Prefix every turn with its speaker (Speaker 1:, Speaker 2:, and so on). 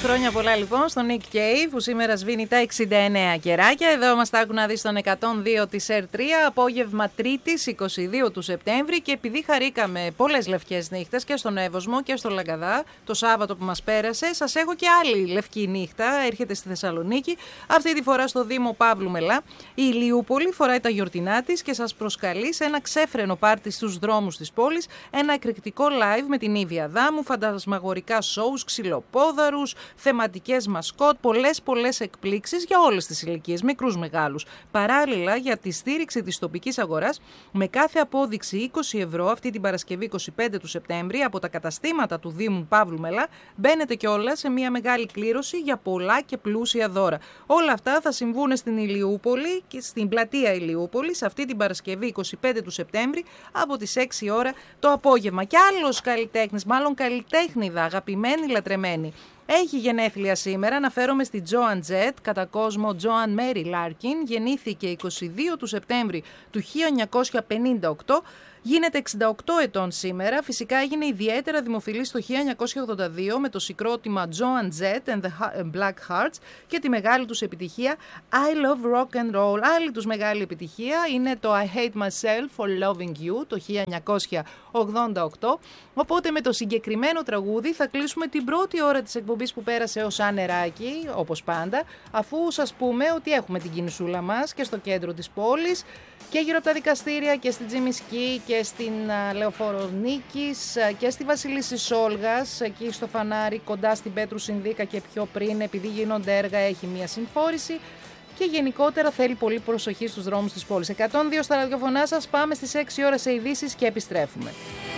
Speaker 1: Χρόνια πολλά λοιπόν στον Nick Cave που σήμερα σβήνει τα 69 κεράκια. Εδώ μας τα άκουν να δει στον 102 της R3, απόγευμα Τρίτης 22 του Σεπτέμβρη. Και επειδή χαρήκαμε πολλές λευκές νύχτες και στον Εύωσμο και στο Λαγκαδά το Σάββατο που μας πέρασε, σας έχω και άλλη λευκή νύχτα. Έρχεται στη Θεσσαλονίκη, αυτή τη φορά στο Δήμο Παύλου Μελά. Η Ηλιούπολη φοράει τα γιορτινά της και σας προσκαλεί σε ένα ξέφρενο πάρτι στους δρόμους της πόλης. Ένα εκρηκτικό live με την Ήβια Αδάμου, φαντασμαγορικά shows, ξυλοπόδαρους, θεματικές μασκότ, πολλές εκπλήξεις για όλες τις ηλικίες, μικρούς μεγάλους. Παράλληλα, για τη στήριξη της τοπικής αγοράς, με κάθε απόδειξη 20 ευρώ αυτή την Παρασκευή 25 του Σεπτέμβρη από τα καταστήματα του Δήμου Παύλου Μελά, μπαίνετε κιόλας σε μια μεγάλη κλήρωση για πολλά και πλούσια δώρα. Όλα αυτά θα συμβούν στην Ηλιούπολη και στην πλατεία Ηλιούπολης αυτή την Παρασκευή 25 του Σεπτέμβρη από τις 6 ώρα το απόγευμα. Και άλλος καλλιτέχνης, μάλλον καλλιτέχνηδα, αγαπημένη, λατρεμένη, έχει γενέθλια σήμερα. Αναφέρομαι στη Joan Jett, κατά κόσμο Joan Mary Larkin. Γεννήθηκε 22 του Σεπτέμβρη του 1958. Γίνεται 68 ετών σήμερα. Φυσικά έγινε ιδιαίτερα δημοφιλής το 1982 με το συγκρότημα Joan Jett and the Black Hearts και τη μεγάλη τους επιτυχία I Love Rock and Roll. Άλλη τους μεγάλη επιτυχία είναι το I Hate Myself for Loving You το 1988. Οπότε με το συγκεκριμένο τραγούδι θα κλείσουμε την πρώτη ώρα της εκπομπής που πέρασε ως ανεράκι, όπως πάντα, αφού σας πούμε ότι έχουμε την κινησούλα μας και στο κέντρο της πόλης και γύρω από τα δικαστήρια και στην Τζιμισκή και στην Λεωφόρο Νίκης και στη Βασιλίσσης Όλγας, εκεί στο Φανάρι κοντά στην Πέτρου Συνδίκα και πιο πριν, επειδή γίνονται έργα, έχει μια συμφόρηση και γενικότερα θέλει πολύ προσοχή στους δρόμους της πόλης. 102 στα ραδιοφωνά σας, πάμε στις 6 ώρες σε ειδήσεις και επιστρέφουμε.